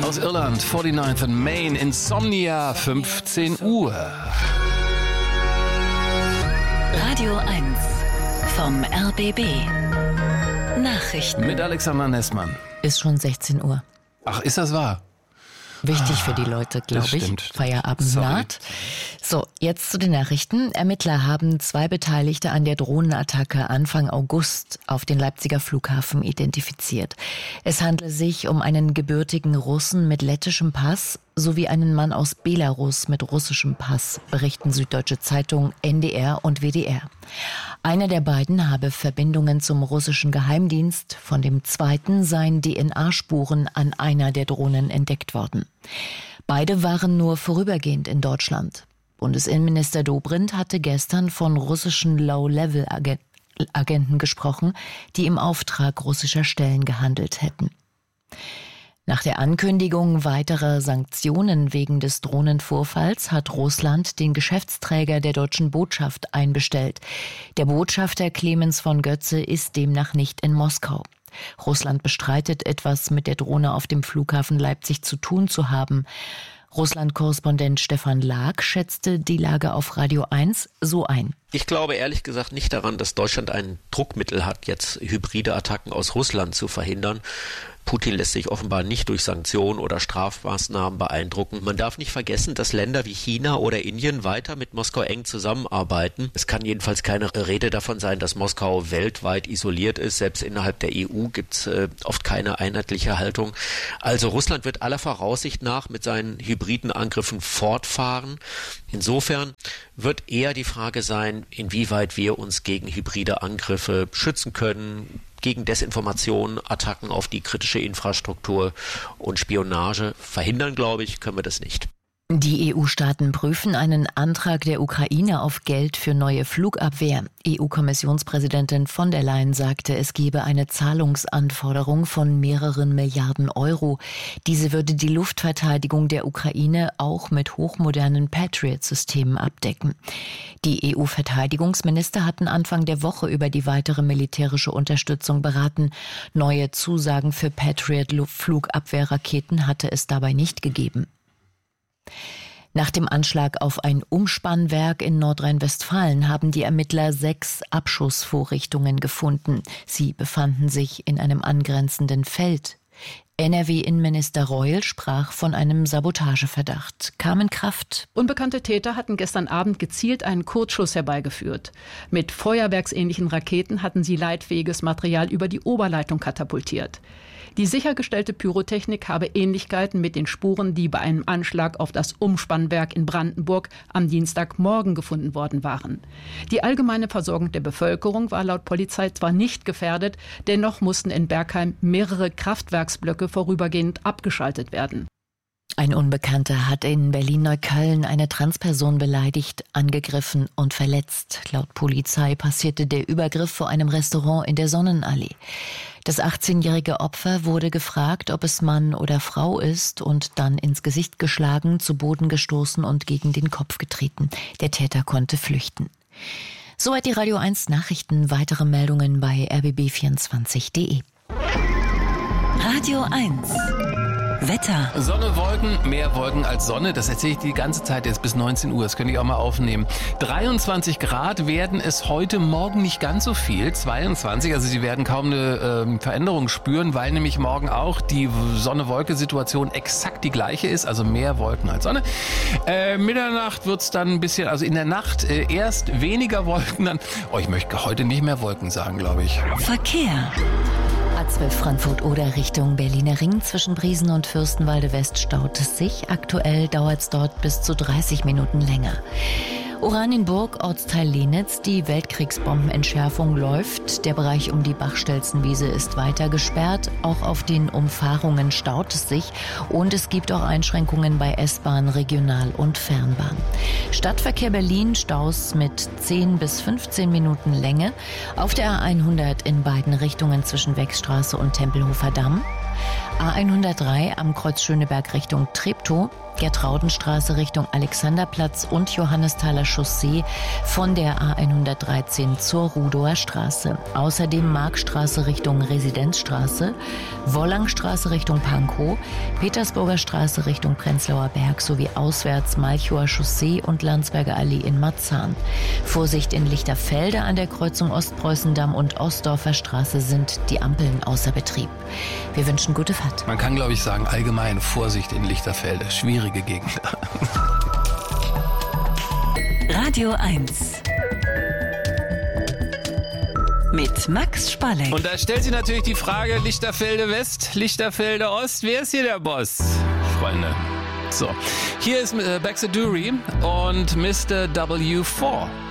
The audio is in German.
aus Irland, 49th and Main, Insomnia, 15 Uhr. Radio 1 vom RBB. Nachrichten. Mit Alexander Nessmann. Ist schon 16 Uhr. Ach, ist das wahr? Wichtig für die Leute, glaube ich. Stimmt. Feierabend naht. So, jetzt zu den Nachrichten. Ermittler haben 2 Beteiligte an der Drohnenattacke Anfang August auf den Leipziger Flughafen identifiziert. Es handle sich um einen gebürtigen Russen mit lettischem Pass sowie einen Mann aus Belarus mit russischem Pass, berichten Süddeutsche Zeitung, NDR und WDR. Einer der beiden habe Verbindungen zum russischen Geheimdienst, von dem zweiten seien DNA-Spuren an einer der Drohnen entdeckt worden. Beide waren nur vorübergehend in Deutschland. Bundesinnenminister Dobrindt hatte gestern von russischen Low-Level-Agenten gesprochen, die im Auftrag russischer Stellen gehandelt hätten. Nach der Ankündigung weiterer Sanktionen wegen des Drohnenvorfalls hat Russland den Geschäftsträger der deutschen Botschaft einbestellt. Der Botschafter Clemens von Götze ist demnach nicht in Moskau. Russland bestreitet, etwas mit der Drohne auf dem Flughafen Leipzig zu tun zu haben. Russland-Korrespondent Stefan Lag schätzte die Lage auf Radio 1 so ein. Ich glaube ehrlich gesagt nicht daran, dass Deutschland ein Druckmittel hat, jetzt hybride Attacken aus Russland zu verhindern. Putin lässt sich offenbar nicht durch Sanktionen oder Strafmaßnahmen beeindrucken. Man darf nicht vergessen, dass Länder wie China oder Indien weiter mit Moskau eng zusammenarbeiten. Es kann jedenfalls keine Rede davon sein, dass Moskau weltweit isoliert ist. Selbst innerhalb der EU gibt es oft keine einheitliche Haltung. Also Russland wird aller Voraussicht nach mit seinen hybriden Angriffen fortfahren. Insofern wird eher die Frage sein, inwieweit wir uns gegen hybride Angriffe schützen können, gegen Desinformation, Attacken auf die kritische Infrastruktur und Spionage verhindern, glaube ich, können wir das nicht. Die EU-Staaten prüfen einen Antrag der Ukraine auf Geld für neue Flugabwehr. EU-Kommissionspräsidentin von der Leyen sagte, es gebe eine Zahlungsanforderung von mehreren Milliarden Euro. Diese würde die Luftverteidigung der Ukraine auch mit hochmodernen Patriot-Systemen abdecken. Die EU-Verteidigungsminister hatten Anfang der Woche über die weitere militärische Unterstützung beraten. Neue Zusagen für Patriot-Flugabwehrraketen hatte es dabei nicht gegeben. Nach dem Anschlag auf ein Umspannwerk in Nordrhein-Westfalen haben die Ermittler 6 Abschussvorrichtungen gefunden. Sie befanden sich in einem angrenzenden Feld. NRW-Innenminister Reul sprach von einem Sabotageverdacht. Carmen Kraft. Unbekannte Täter hatten gestern Abend gezielt einen Kurzschuss herbeigeführt. Mit feuerwerksähnlichen Raketen hatten sie leitfähiges Material über die Oberleitung katapultiert. Die sichergestellte Pyrotechnik habe Ähnlichkeiten mit den Spuren, die bei einem Anschlag auf das Umspannwerk in Brandenburg am Dienstagmorgen gefunden worden waren. Die allgemeine Versorgung der Bevölkerung war laut Polizei zwar nicht gefährdet, dennoch mussten in Bergheim mehrere Kraftwerksblöcke vorübergehend abgeschaltet werden. Ein Unbekannter hat in Berlin-Neukölln eine Transperson beleidigt, angegriffen und verletzt. Laut Polizei passierte der Übergriff vor einem Restaurant in der Sonnenallee. Das 18-jährige Opfer wurde gefragt, ob es Mann oder Frau ist und dann ins Gesicht geschlagen, zu Boden gestoßen und gegen den Kopf getreten. Der Täter konnte flüchten. Soweit die Radio 1 Nachrichten. Weitere Meldungen bei rbb24.de. Radio 1 Wetter. Sonne, Wolken, mehr Wolken als Sonne. Das erzähle ich die ganze Zeit jetzt bis 19 Uhr. Das könnte ich auch mal aufnehmen. 23 Grad werden es heute Morgen nicht ganz so viel. 22, also Sie werden kaum eine Veränderung spüren, weil nämlich morgen auch die Sonne-Wolke-Situation exakt die gleiche ist. Also mehr Wolken als Sonne. Mitternacht wird es dann ein bisschen, also in der Nacht erst weniger Wolken. Dann, ich möchte heute nicht mehr Wolken sagen, glaube ich. Verkehr. A12 Frankfurt-Oder Richtung Berliner Ring zwischen Briesen und Fürstenwalde West staut es sich. Aktuell dauert es dort bis zu 30 Minuten länger. Oranienburg, Ortsteil Lenitz, die Weltkriegsbombenentschärfung läuft. Der Bereich um die Bachstelzenwiese ist weiter gesperrt. Auch auf den Umfahrungen staut es sich. Und es gibt auch Einschränkungen bei S-Bahn, Regional- und Fernbahn. Stadtverkehr Berlin, Staus mit 10 bis 15 Minuten Länge. Auf der A100 in beiden Richtungen zwischen Wechstraße und Tempelhofer Damm. A103 am Kreuz Schöneberg Richtung Treptow. Gertraudenstraße Richtung Alexanderplatz und Johannesthaler Chaussee von der A113 zur Rudower Straße. Außerdem Markstraße Richtung Residenzstraße, Wollangstraße Richtung Pankow, Petersburger Straße Richtung Prenzlauer Berg sowie auswärts Malchower Chaussee und Landsberger Allee in Marzahn. Vorsicht in Lichterfelde an der Kreuzung Ostpreußendamm und Ostdorfer Straße sind die Ampeln außer Betrieb. Wir wünschen gute Fahrt. Man kann, glaube ich, sagen, allgemein Vorsicht in Lichterfelde. Schwierige Gegend. Radio 1 mit Max Spalleck. Und da stellt sich natürlich die Frage, Lichterfelde West, Lichterfelde Ost, wer ist hier der Boss, Freunde? So, hier ist Baxter Dury und Mr. W4.